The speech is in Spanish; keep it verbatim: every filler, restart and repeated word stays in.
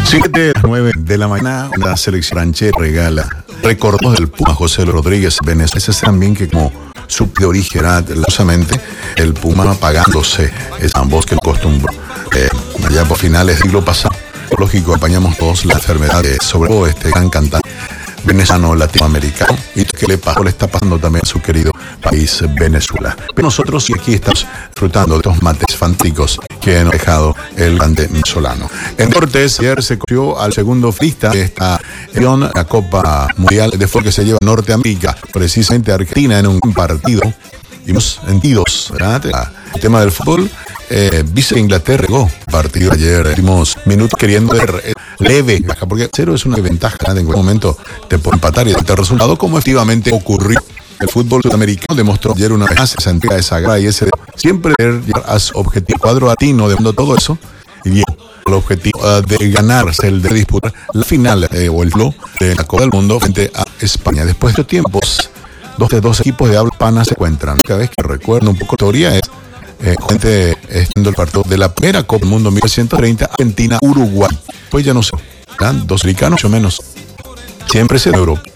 siete a nueve de la mañana, la selección ranchera regala recordos del Puma José Rodríguez Venezuela. Ese es también que como su de origen era, lógicamente, el Puma apagándose. Es ambos que acostumbró eh, allá por finales del siglo pasado. Lógico, acompañamos todos la enfermedad de sobre todo este gran cantante venezolano latinoamericano y que le pasó, le está pasando también a su querido país Venezuela. Pero nosotros y aquí estamos disfrutando de estos mates fantásticos que nos ha dejado el grande venezolano. En deportes, ayer se cogió al segundo finalista de esta edición, la Copa Mundial de Fútbol que se lleva a Norteamérica, precisamente Argentina, en un partido. Vimos sentidos, ¿verdad? El tema del fútbol. Eh, vice Inglaterra regó partido ayer, dimos minutos queriendo ver eh, leve, porque cero es una ventaja, en cualquier momento te puede empatar y dar el resultado, como efectivamente ocurrió. El fútbol sudamericano demostró ayer una vez más esa entrega, esa garra y ese de siempre llegar a su objetivo cuadro latino, de todo eso, y bien, el objetivo uh, de ganarse, el de disputar la final eh, o el flow de la Copa del Mundo frente a España. Después de tiempos, dos de dos equipos de habla hispana se encuentran. Cada vez que recuerdo un poco la teoría es Eh, gente estando el partido de la primera Copa del Mundo mil novecientos treinta, Argentina, Uruguay. Pues ya no sé, ¿verdad? Dos americanos o menos. Siempre se de Europa.